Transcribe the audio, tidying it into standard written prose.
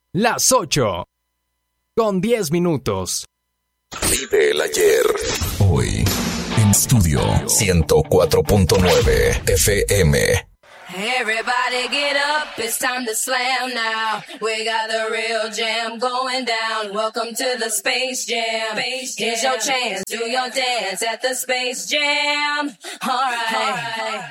Las 8:10. Vive el ayer. Hoy, en Estudio 104.9 FM. Everybody get up, it's time to slam now. We got the real jam going down. Welcome to the Space Jam. Here's your chance, do your dance at the Space Jam. All right.